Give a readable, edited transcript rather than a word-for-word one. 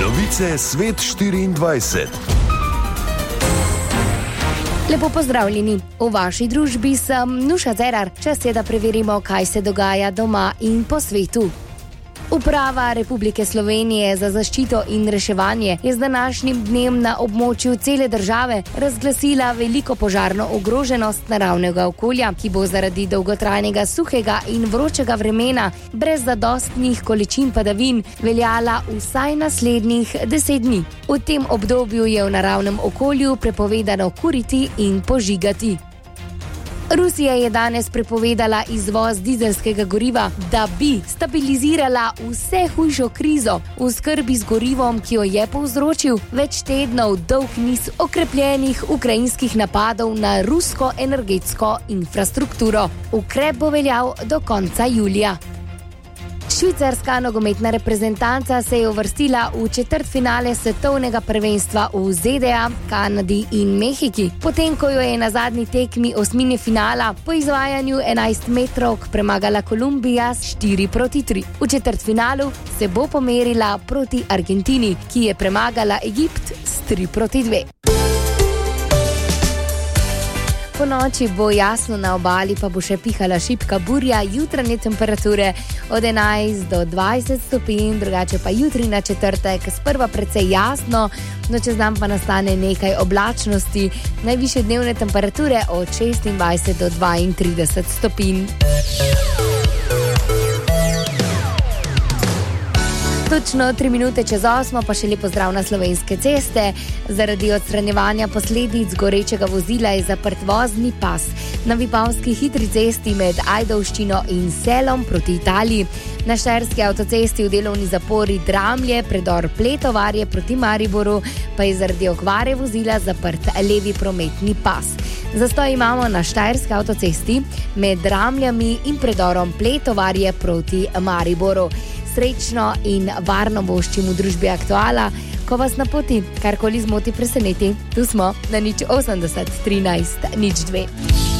Novice Svet 24. Lepo pozdravljeni. V vaši družbi sem Nuša Cerar. Čas je, da preverimo, kaj se dogaja doma in po svetu. Uprava Republike Slovenije za zaščito in reševanje je z današnjim dnem na območju cele države razglasila veliko požarno ogroženost naravnega okolja, ki bo zaradi dolgotrajnega suhega in vročega vremena brez zadostnih količin padavin veljala vsaj naslednjih 10 dni. V tem obdobju je v naravnem okolju prepovedano kuriti in požigati. Rusija je danes prepovedala izvoz dizelskega goriva, da bi stabilizirala vse hujšo krizo v skrbi z gorivom, ki jo je povzročil več tednov dolg niz okrepljenih ukrajinskih napadov na rusko energetsko infrastrukturo. Ukrep bo veljal do konca julija. Švicarska nogometna reprezentanca se je uvrstila v četrtfinale svetovnega prvenstva v ZDA, Kanadi in Mehiki, potem ko jo je na zadnji tekmi osmine finala po izvajanju 11 metrovk premagala Kolumbija s 4-3. V četrtfinalu se bo pomerila proti Argentini, ki je premagala Egipt s 3-2. Po noči bo jasno, na obali pa bo še pihala šibka burja, jutranje temperature od 11 do 20 stopinj, drugače pa jutri na četrtek sprva precej jasno, no čez dan pa nastane nekaj oblačnosti, najvišje dnevne temperature od 26 do 32 stopinj. Točno 3 minute čez 8 pa še lepo zdrav na Slovenske ceste. Zaradi odstranjevanja posledic gorečega vozila je zaprt vozni pas na Vipavski hitri cesti med Ajdovščino in Selom proti Italiji. Na Štajerski avtocesti v delovni zapori Dramlje, predor Pletovarje proti Mariboru, pa je zaradi okvare vozila zaprt levi prometni pas. Zastoj imamo na Štajerski avtocesti med Dramljami in predorom Pletovarje proti Mariboru. Srečno in varno voščim v družbi Aktuala, ko vas na poti karkoli zmoti preseneti. Tu smo na 080 13 02.